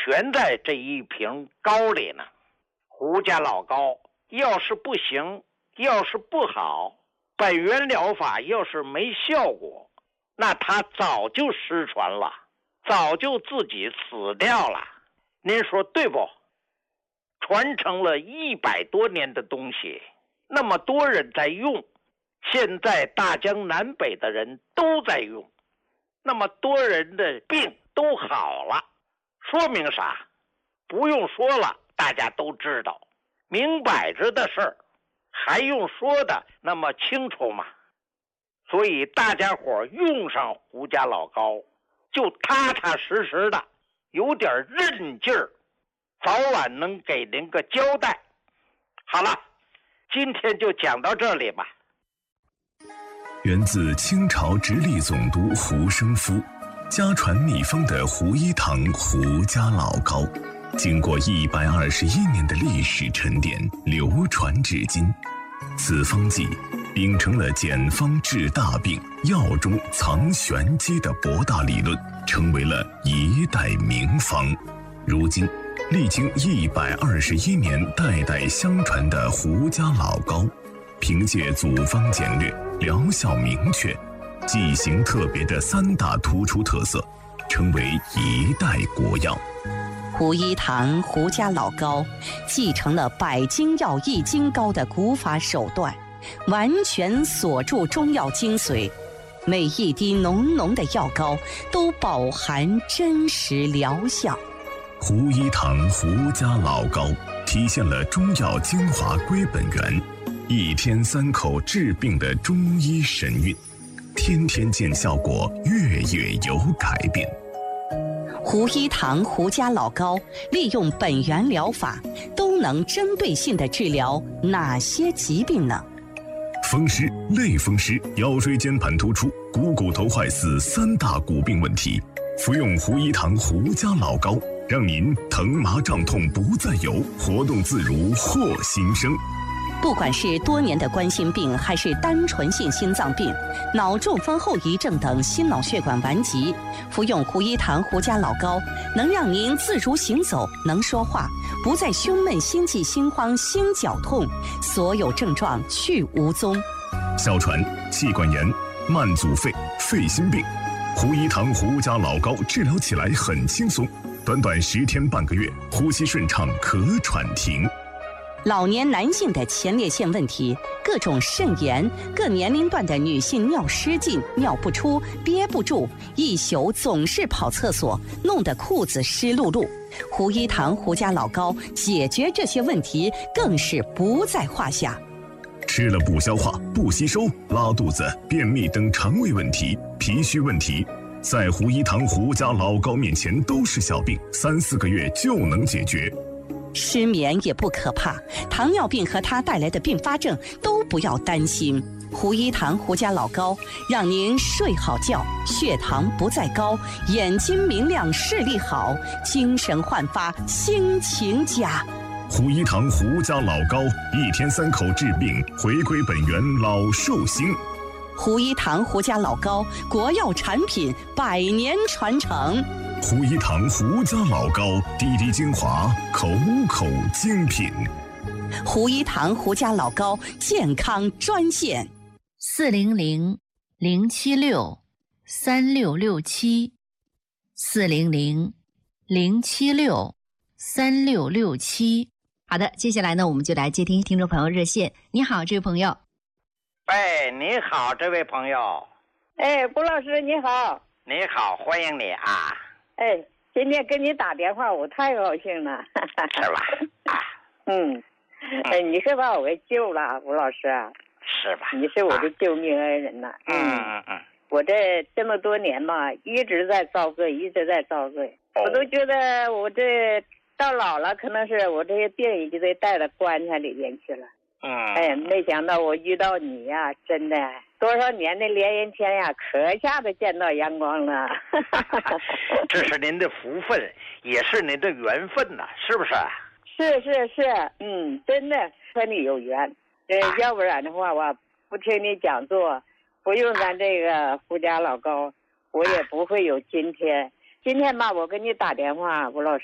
全在这一瓶膏里呢。胡家老膏要是不行，要是不好，本源疗法要是没效果，那它早就失传了，早就自己死掉了。您说对不？传承了100多年的东西，那么多人在用，现在大江南北的人都在用，那么多人的病都好了，说明啥？不用说了，大家都知道，明摆着的事儿，还用说的那么清楚吗？所以大家伙用上胡家老膏，就踏踏实实的，有点韧劲儿，早晚能给您个交代。好了，今天就讲到这里吧。 源自清朝直隶总督胡生夫，家传秘方的胡一堂胡家老膏，经过121年的历史沉淀，流传至今。此方剂秉承了简方治大病、药中藏玄机的博大理论，成为了一代名方。如今历经121年代代相传的胡家老膏，凭借组方简略、疗效明确、剂型特别的3大突出特色，成为一代国药。 胡一堂胡家老膏继承了百金药益精膏的古法手段，完全锁住中药精髓，每一滴浓浓的药膏都饱含真实疗效。 胡一堂胡家老膏体现了中药精华归本源，1天3口治病的中医神韵，天天见效果，月月有改变。 胡一堂胡家老膏利用本源疗法，都能针对性地治疗哪些疾病呢？ 风湿、类风湿、腰椎间盘突出、股头坏死3大骨病问题，服用胡一堂胡家老膏，让您疼麻胀痛不再有，活动自如获新生。 不管是多年的冠心病，还是单纯性心脏病、脑中风后遗症等心脑血管顽疾，服用胡一堂胡家老膏，能让您自如行走，能说话，不再胸闷、心悸、心慌、心绞痛，所有症状去无踪。 哮喘、气管炎、慢阻肺、肺心病，胡一堂胡家老膏治疗起来很轻松，短短10天半个月，呼吸顺畅，咳喘停。 老年男性的前列腺问题，各种肾炎，各年龄段的女性尿失禁、尿不出、憋不住，一宿总是跑厕所，弄得裤子湿漉漉。胡一堂胡家老膏解决这些问题更是不在话下。 吃了不消化、不吸收、拉肚子、便秘等肠胃问题、脾虚问题，在胡一堂胡家老膏面前都是小病，3、4个月就能解决。 失眠也不可怕，糖尿病和它带来的并发症都不要担心。胡一堂胡家老膏让您睡好觉，血糖不再高，眼睛明亮，视力好，精神焕发，心情佳。 胡一堂胡家老膏1天3口治病，回归本源，老寿星。 胡一堂胡家老膏，国药产品，100年传承。 胡一堂胡家老膏，滴滴精华，口口精品。 胡一堂胡家老膏健康专线 400-076-3667400-076-3667。好的，接下来呢，我们就来接听听众朋友热线。你好，这位朋友。 哎，你好，这位朋友。 哎，郭老师你好。 你好，欢迎你啊。 哎，今天跟你打电话，我太高兴了。 是吧？啊。 哎，你是把我给救了，吴老师。 是吧？ 你是我的救命恩人呐。我这么多年吧，一直在遭罪，一直在遭罪。我都觉得我这到老了，可能是我这些病已经得带到棺材里边去了。哎，没想到我遇到你呀，真的多少年的连阴天呀，可下子见到阳光了。 这是您的福分，也是您的缘分呐，是不是？ 是，真的和你有缘。要不然的话，我不听你讲座，不用咱这个胡家老膏，我也不会有今天。今天吧，我给你打电话，吴老师。